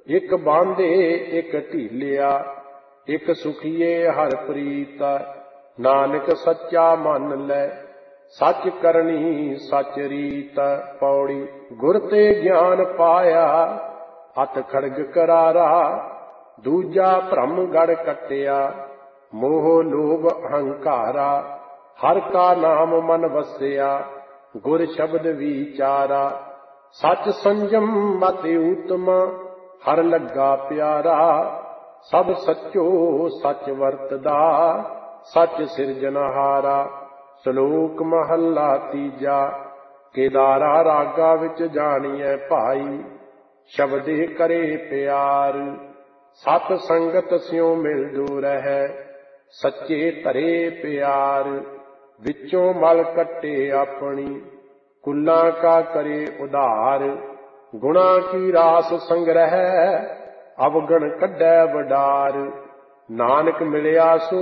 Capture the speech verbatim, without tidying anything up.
ਇੱਕ ਬਾਂਧੇ ਇੱਕ ਢੀਲਿਆ, ਇੱਕ ਸੁਖੀਏ ਹਰ ਪ੍ਰੀਤ। ਨਾਨਕ ਸੱਚਾ ਮੰਨ ਲੈ, ਸੱਚ ਕਰਨੀ ਸੱਚ ਰੀਤ। ਪੌੜੀ। ਗੁਰ ਤੇ ਗਿਆਨ ਪਾਇਆ, ਅਤ ਖੜਗ ਕਰਾਰਾ। ਦੂਜਾ ਭ੍ਰਮ ਗੜ ਕੱਟਿਆ, ਮੋਹ ਲੋਭ ਅਹੰਕਾਰਾ। ਹਰ ਕਾ ਨਾਮ ਮਨ ਵਸਿਆ, ਗੁਰ ਸ਼ਬਦ ਵਿਚਾਰਾ। ਸੱਚ ਸੰਜਮ ਮਤਿ ਊਤਮ, ਹਰ ਲੱਗਾ ਪਿਆਰਾ। ਸਭ ਸੱਚੋ ਸੱਚ ਵਰਤਦਾ, ਸੱਚ ਸਿਰਜਨਹਾਰਾ। ਸ਼ਲੋਕ ਮਹੱਲਾ ਤੀਜਾ। ਕੇਦਾਰਾ ਰਾਗਾ ਵਿੱਚ ਜਾਣੀਐ ਭਾਈ, ਸ਼ਬਦੇ ਕਰੇ ਪਿਆਰ। ਸਤ ਸੰਗਤ ਸਿਉ ਮਿਲ ਜੋ ਰਹੈ, ਸੱਚੇ ਧਰੇ ਪਿਆਰ। ਵਿੱਚੋਂ ਮਲ ਕੱਟੇ ਆਪਣੀ, ਕੁਲਾਂ ਕਾ ਕਰੇ ਉਧਾਰ। ਗੁਣਾ ਕੀ ਰਾਸ ਸੰਗ੍ਰਹਿ, ਅਵਗਣ ਕੱਢੈ ਵਡਾਰ। ਨਾਨਕ ਮਿਲਿਆ ਸੋ